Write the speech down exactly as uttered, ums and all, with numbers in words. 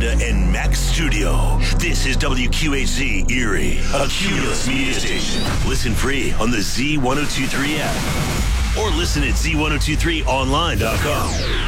Miranda and Max Studio. This is W Q H Z Erie, a Cumulus media station. Listen free on the Z ten twenty-three app or listen at Z ten twenty-three online dot com.